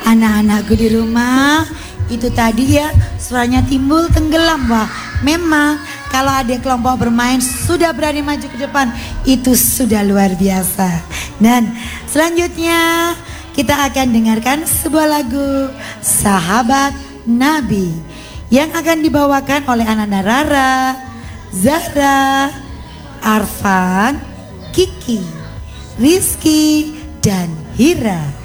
Anak-anakku di rumah, itu tadi ya suaranya timbul tenggelam. Wah, memang kalau ada kelompok bermain sudah berani maju ke depan, itu sudah luar biasa. Dan selanjutnya kita akan dengarkan sebuah lagu Sahabat Nabi yang akan dibawakan oleh anak-anak Rara, Zahra, Arfan, Kiki, Rizky, dan Hira.